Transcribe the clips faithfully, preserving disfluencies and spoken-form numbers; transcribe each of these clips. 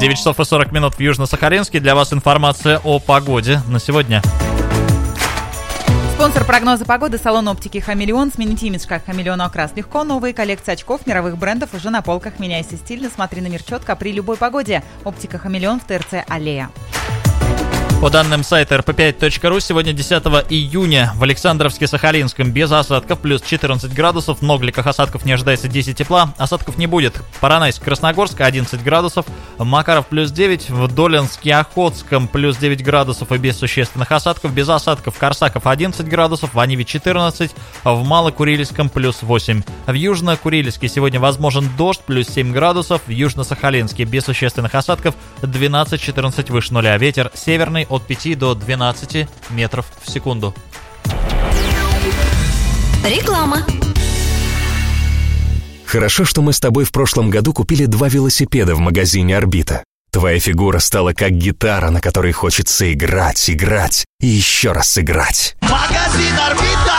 девять часов и сорок минут в Южно-Сахалинске. Для вас информация о погоде на сегодня. Спонсор прогноза погоды — салон оптики «Хамелеон». Сменить имидж как хамелеону окрас легко. Новые коллекции очков мировых брендов уже на полках. Меняйся стильно, смотри на мир четко при любой погоде. Оптика «Хамелеон» в ТРЦ «Аллея». По данным сайта эр пэ пять точка ру, сегодня десятого июня в Александровске-Сахалинском без осадков, плюс четырнадцать градусов, в Ногликах осадков не ожидается десять тепла, осадков не будет. Поронайск-Красногорск одиннадцать градусов, Макаров плюс девять, в Долинске-Охотском плюс девять градусов и без существенных осадков, без осадков Корсаков одиннадцать градусов, в Аниве четырнадцать, в Малокурильском плюс восемь. В Южно-Курильске сегодня возможен дождь, плюс семь градусов, в Южно-Сахалинске без существенных осадков двенадцать-четырнадцать выше нуля, ветер северный от пяти до двенадцати метров в секунду. Реклама. Хорошо, что мы с тобой в прошлом году купили два велосипеда в магазине «Орбита». Твоя фигура стала как гитара, на которой хочется играть, играть и еще раз играть. Магазин «Орбита».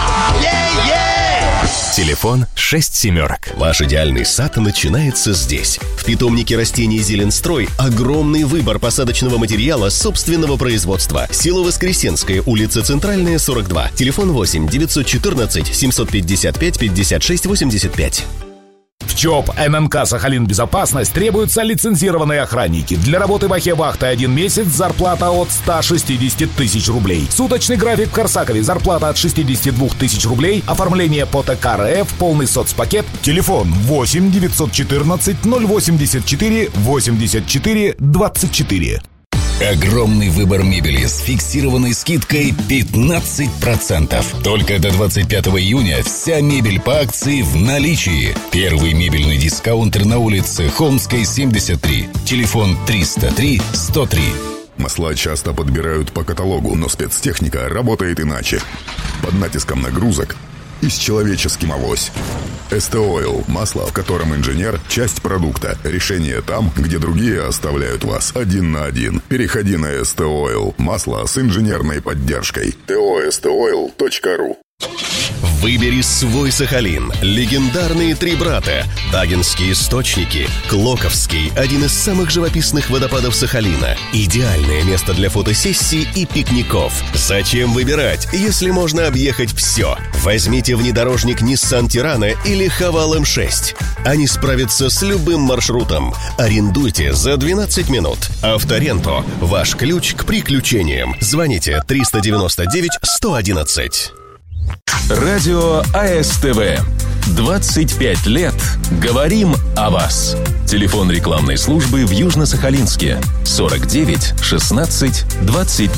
Е-е! Телефон шесть семерок. Ваш идеальный сад начинается здесь. В питомнике растений «Зеленстрой» огромный выбор посадочного материала собственного производства. Село Воскресенское, улица Центральная, сорок два. Телефон восемь девятьсот четырнадцать семьсот пятьдесят пять пятьдесят шесть восемьдесят пять. В ЧОП эм эм ка «Сахалин Безопасность» требуются лицензированные охранники. Для работы в Ахе-Вахте один месяц, зарплата от ста шестидесяти тысяч рублей. Суточный график в Корсакове, зарплата от шестидесяти двух тысяч рублей. Оформление по тэ ка эр эф, полный соцпакет. Телефон восемь девятьсот четырнадцать ноль восемьдесят четыре восемьдесят четыре двадцать четыре. Огромный выбор мебели с фиксированной скидкой пятнадцать процентов. Только до двадцать пятого июня вся мебель по акции в наличии. Первый мебельный дискаунтер на улице Холмской, семьдесят три. Телефон триста три сто три. Масла часто подбирают по каталогу, но спецтехника работает иначе. Под натиском нагрузок и с человеческим авось. эс тэ Oil – масло, в котором инженер – часть продукта. Решение там, где другие оставляют вас один на один. Переходи на эс тэ Oil – масло с инженерной поддержкой. тэ о эс тэ ойл точка ру. Выбери свой Сахалин. Легендарные три брата. Тагинские источники. Клоковский – один из самых живописных водопадов Сахалина. Идеальное место для фотосессий и пикников. Зачем выбирать, если можно объехать все? Возьмите внедорожник Nissan Tirana или Haval эм шесть. Они справятся с любым маршрутом. Арендуйте за двенадцать минут. Авторенто – ваш ключ к приключениям. Звоните триста девяносто девять сто одиннадцать. Радио а эс тэ вэ. двадцать пять лет. Говорим о вас. Телефон рекламной службы в Южно-Сахалинске. сорок девять шестнадцать двадцать